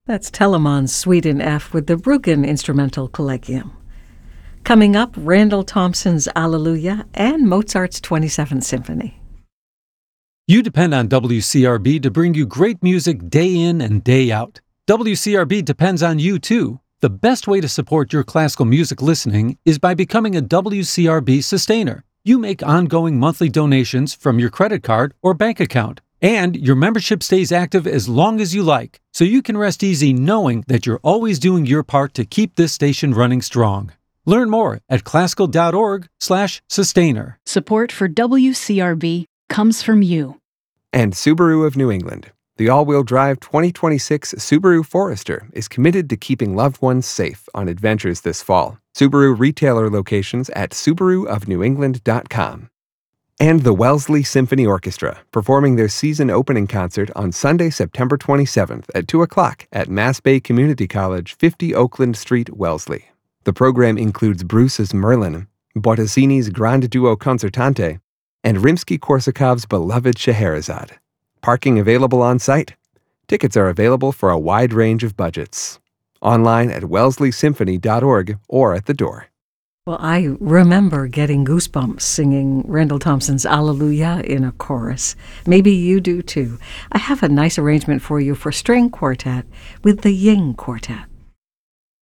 That's Telemann's Suite in F with the Bruggen Instrumental Collegium. Coming up, Randall Thompson's Alleluia and Mozart's 27th Symphony. You depend on WCRB to bring you great music day in and day out. WCRB depends on you, too. The best way to support your classical music listening is by becoming a WCRB sustainer. You make ongoing monthly donations from your credit card or bank account, and your membership stays active as long as you like, so you can rest easy knowing that you're always doing your part to keep this station running strong. Learn more at classical.org/sustainer. Support for WCRB comes from you. And Subaru of New England. The all-wheel drive 2026 Subaru Forester is committed to keeping loved ones safe on adventures this fall. Subaru retailer locations at subaruofnewengland.com. And the Wellesley Symphony Orchestra, performing their season opening concert on Sunday, September 27th at 2 o'clock at Mass Bay Community College, 50 Oakland Street, Wellesley. The program includes Bruce's Merlin, Bottesini's Grande Duo Concertante, and Rimsky-Korsakov's beloved Scheherazade. Parking available on site. Tickets are available for a wide range of budgets. Online at wellesley-symphony.org or at the door. Well, I remember getting goosebumps singing Randall Thompson's Alleluia in a chorus. Maybe you do too. I have a nice arrangement for you for string quartet with the Ying Quartet.